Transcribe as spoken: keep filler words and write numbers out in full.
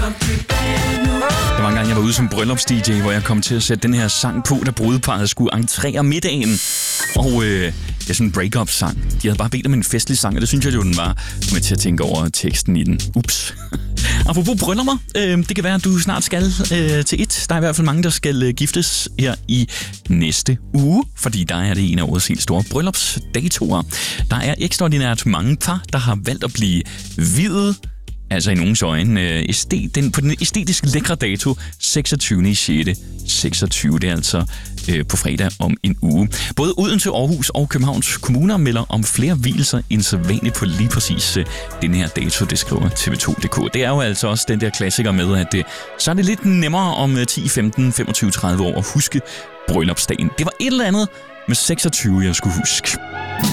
Der var en gang, jeg var ude som bryllupsD J, hvor jeg kom til at sætte den her sang på, da brudeparret skulle entrere middagen. Og øh, det er sådan en break-up-sang. De havde bare bedt om en festlig sang, og det synes jeg jo, den var. Jeg med til at tænke over teksten i den. Ups. Apropos bryllupper, øh, det kan være, at du snart skal øh, til et. Der er i hvert fald mange, der skal øh, giftes her i næste uge, fordi der er det en af årets helt store bryllupsdatoer. Der er ekstraordinært mange par, der har valgt at blive viet. Altså i nogens øjne, øh, æstet, den, på den æstetisk lækre dato, seksogtyvende sjette seksogtyve. Det er altså øh, på fredag om en uge. Både Odense, Aarhus og Københavns kommuner melder om flere vielser end så vanligt på lige præcis øh, den her dato, det skriver T V to punktum d k. Det er jo altså også den der klassiker med, at øh, så er det lidt nemmere om øh, ti, femten, femogtyve, tredive år at huske bryllupsdagen. Det var et eller andet med seksogtyve, jeg skulle huske.